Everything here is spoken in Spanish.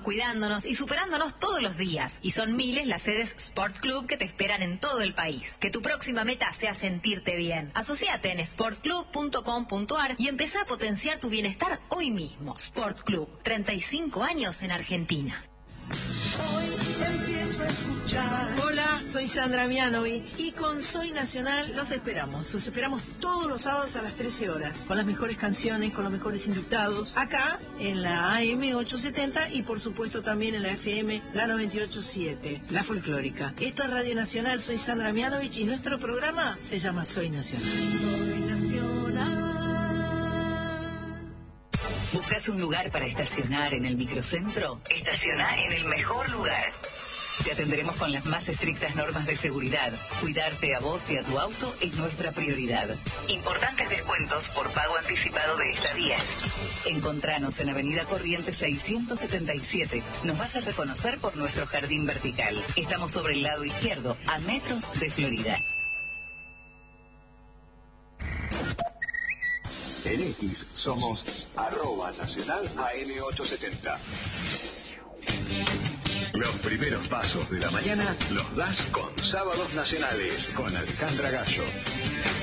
cuidándonos y superándonos todos los días. Y son miles las sedes Sport Club que te esperan en todo el país. Que tu próxima meta sea sentirte bien. Asociate en sportclub.com.ar y empezá a potenciar tu bienestar hoy mismo. Sport Club, 35 años en Argentina. Hoy empiezo a escuchar. Hola, soy Sandra Mianovich y con Soy Nacional los esperamos todos los sábados a las 13 horas, con las mejores canciones, con los mejores invitados, acá en la AM 870 y por supuesto también en la FM, la 98.7, la folclórica. Esto es Radio Nacional, soy Sandra Mianovich y nuestro programa se llama Soy Nacional. Soy nacional. ¿Buscas un lugar para estacionar en el microcentro? Estaciona en el mejor lugar. Te atenderemos con las más estrictas normas de seguridad. Cuidarte a vos y a tu auto es nuestra prioridad. Importantes descuentos por pago anticipado de estadías. Encontranos en Avenida Corrientes 677. Nos vas a reconocer por nuestro jardín vertical. Estamos sobre el lado izquierdo, a metros de Florida. En X somos @Nacional AM870. Los primeros pasos de la mañana los das con Sábados Nacionales, con Alejandra Gallo.